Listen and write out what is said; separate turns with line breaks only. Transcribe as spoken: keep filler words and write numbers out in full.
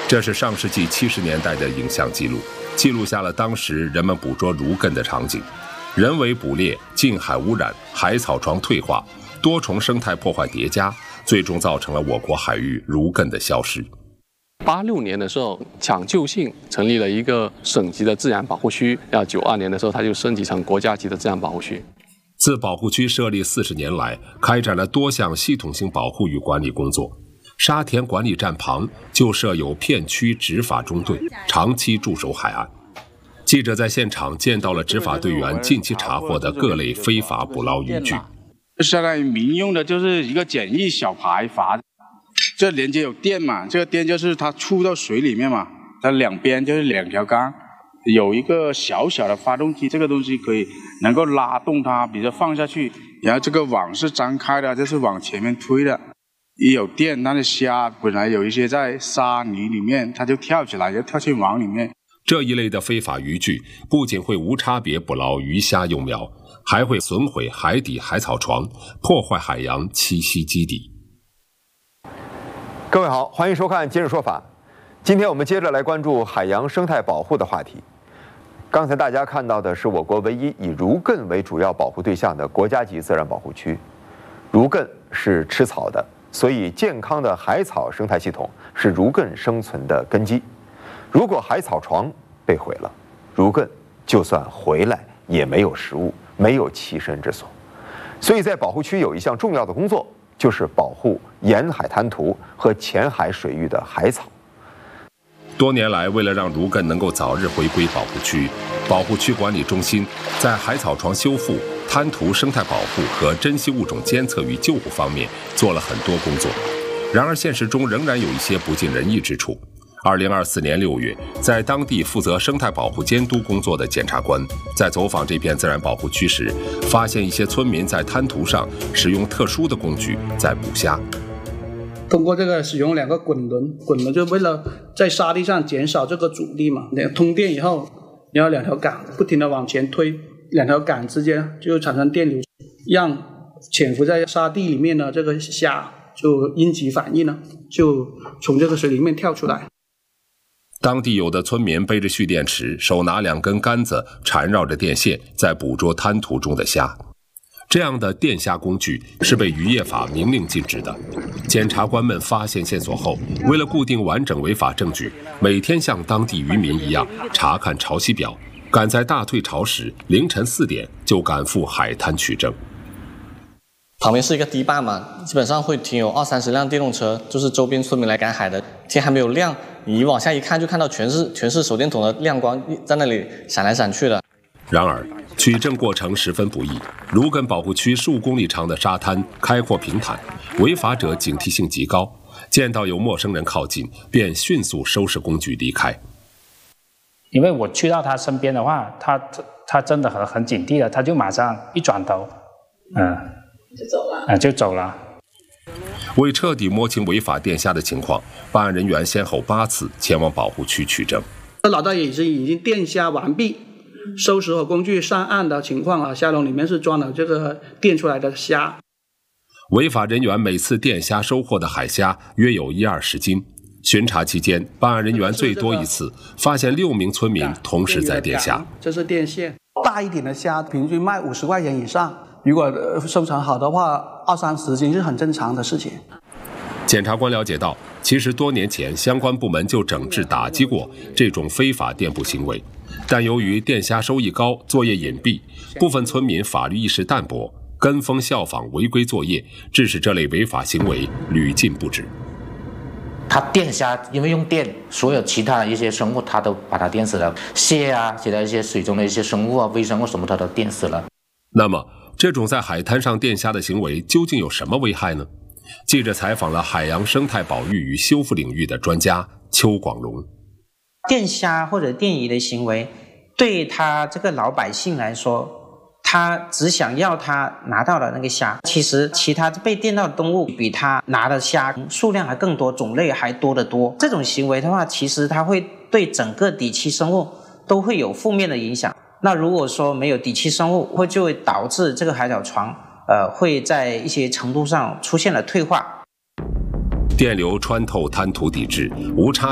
这是上世纪七十年代的影像记录，记录下了当时人们捕捉如艮的场景。人为捕猎、近海污染、海草床退化，多重生态破坏叠加，最终造成了我国海域如艮的消失。
八六年的时候，抢救性成立了一个省级的自然保护区，要九二年的时候，它就升级成国家级的自然保护区。
自保护区设立四十年来，开展了多项系统性保护与管理工作。沙田管理站旁就设有片区执法中队，长期驻守海岸。记者在现场见到了执法队员近期查获的各类非法捕捞渔具。
相当于民用的，就是一个简易小排筏，这连接有电嘛，这个电就是它触到水里面嘛，它两边就是两条杆，有一个小小的发动机，这个东西可以能够拉动它，比如说放下去，然后这个网是张开的，这是往前面推的。一有电，那的虾本来有一些在沙泥里面，它就跳起来，就跳进网里面。
这一类的非法渔具不仅会无差别捕捞鱼虾幼苗，还会损毁海底海草床，破坏海洋栖息基地。
各位好，欢迎收看《今日说法》。今天我们接着来关注海洋生态保护的话题。刚才大家看到的是我国唯一以如艮为主要保护对象的国家级自然保护区。如艮是吃草的，所以健康的海草生态系统是如艮生存的根基。如果海草床被毁了，如艮就算回来也没有食物，没有栖身之所。所以在保护区有一项重要的工作，就是保护沿海滩涂和浅海水域的海草。
多年来，为了让如艮能够早日回归保护区，保护区管理中心在海草床修复、滩涂生态保护和珍稀物种监测与救护方面做了很多工作。然而，现实中仍然有一些不尽人意之处。二零二四年六月，在当地负责生态保护监督工作的检察官在走访这片自然保护区时，发现一些村民在滩涂上使用特殊的工具在捕虾。
通过这个使用两个滚轮，滚轮就为了在沙地上减少这个阻力嘛。通电以后，你要两条杆不停地往前推，两条杆之间就产生电流，让潜伏在沙地里面的这个虾就应急反应呢，就从这个水里面跳出来。
当地有的村民背着蓄电池，手拿两根杆子缠绕着电线，在捕捉滩涂中的虾。这样的电虾工具是被渔业法明令禁止的。检察官们发现线索后，为了固定完整违法证据，每天像当地渔民一样查看潮汐表，赶在大退潮时凌晨四点就赶赴海滩取证。
旁边是一个堤坝嘛，基本上会停有二三十辆电动车，就是周边村民来赶海的。天还没有亮，你往下一看就看到全是全是手电筒的亮光在那里闪来闪去的。
然而，取证过程十分不易。如艮保护区数公里长的沙滩开阔平坦，违法者警惕性极高，见到有陌生人靠近，便迅速收拾工具离开。
因为我去到他身边的话，他他真的很很警惕的，他就马上一转头，嗯。
就走了，
啊，就走了。
为彻底摸清违法电虾的情况，办案人员先后八次前往保护区取证。
老大爷已经已经电虾完毕，收拾好工具上岸的情况啊，虾笼里面是装了这个电出来的虾。
违法人员每次电虾收获的海虾约有一二十斤。巡查期间，办案人员最多一次发现六名村民同时在电虾。
这是电线，大一点的虾平均卖五十块钱以上。如果收藏好的话，二三十斤是很正常的事情。
检察官了解到，其实多年前相关部门就整治打击过这种非法电捕行为，但由于电虾收益高、作业隐蔽，部分村民法律意识淡薄，跟风效仿违规作业，致使这类违法行为屡禁不止。
它电虾因为用电，所有其他的一些生物它都把它电死了，蟹啊，其他一些水中的一些生物啊、微生物什么它都电死了。
那么，这种在海滩上电虾的行为究竟有什么危害呢？记者采访了海洋生态保育与修复领域的专家邱广龙。
电虾或者电鱼的行为，对他这个老百姓来说，他只想要他拿到的那个虾，其实其他被电到的动物比他拿的虾数量还更多，种类还多得多。这种行为的话，其实它会对整个底栖生物都会有负面的影响。那如果说没有底栖生物，会就会导致这个海藻床，呃，会在一些程度上出现了退化。
电流穿透滩涂底质，无差